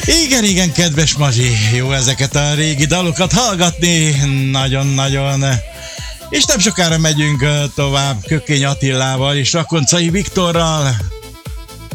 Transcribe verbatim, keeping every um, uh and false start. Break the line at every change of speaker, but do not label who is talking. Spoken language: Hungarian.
Igen, igen, kedves Mazsi, jó ezeket a régi dalokat hallgatni, nagyon-nagyon. És nem sokára megyünk tovább Kökény Attilával és Rakoncai Viktorral.